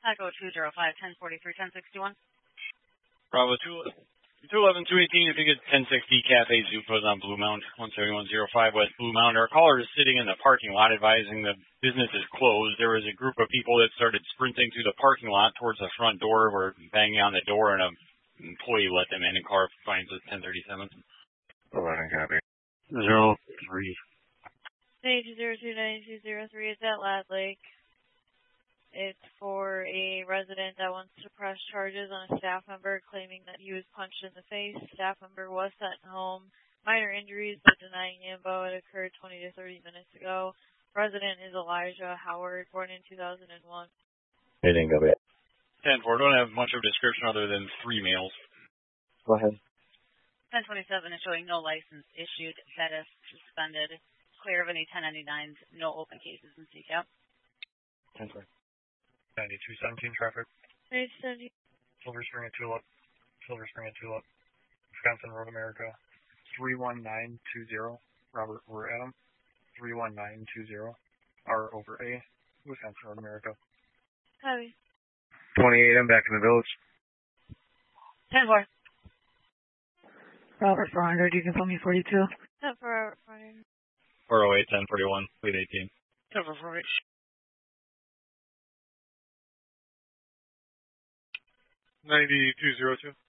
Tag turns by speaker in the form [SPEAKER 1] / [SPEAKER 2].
[SPEAKER 1] Echo 205, 1043, 1061.
[SPEAKER 2] Bravo 211, 218, if you get 1060 Cafe Zupos on Blue Mound, 17105 West Blue Mound. Our caller is sitting in the parking lot advising the business is closed. There was a group of people that started sprinting through the parking lot towards the front door, were banging on the door, and an employee let them in. And car finds us 1037.
[SPEAKER 3] 11 copy.
[SPEAKER 4] 03.
[SPEAKER 5] Stage 029203 is at Lad Lake. It's for a resident that wants to press charges on a staff member claiming that he was punched in the face. Staff member was sent home. Minor injuries, but denying ambo. It occurred 20 to 30 minutes ago. Resident is Elijah Howard, born in 2001.
[SPEAKER 3] Hey, didn't go back.
[SPEAKER 2] 10-4, don't have much of a description other than 3 males.
[SPEAKER 3] Go ahead.
[SPEAKER 1] 1027 is showing no license issued, status suspended, clear of any 1099s, no open cases in CCAP.
[SPEAKER 3] 10-4.
[SPEAKER 4] 9217 traffic.
[SPEAKER 5] 9217.
[SPEAKER 4] Silver Spring at Tulip. Silver Spring at Tulip. Wisconsin Road America. 31920. Robert over Adam. 31920. R over A. Wisconsin Road America.
[SPEAKER 5] Copy.
[SPEAKER 3] 28, I'm back in the village.
[SPEAKER 1] 10-4.
[SPEAKER 6] Robert 400, you can phone me 42.
[SPEAKER 5] 10 for Robert 400.
[SPEAKER 2] 408, 1041, lead 18.
[SPEAKER 1] 10-4.
[SPEAKER 4] 9202.